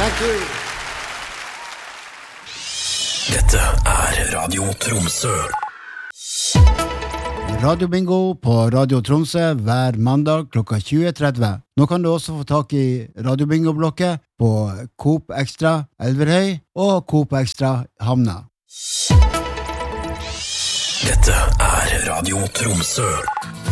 Thank you. Dette Radio Tromsø. Radio Bingo på Radio Tromsø hver mandag klokka 20:30. Nå kan du også få tak i Radio Bingo-blokket på Coop Extra Elverhøy og Coop Extra Hamna. Dette Radio Tromsø.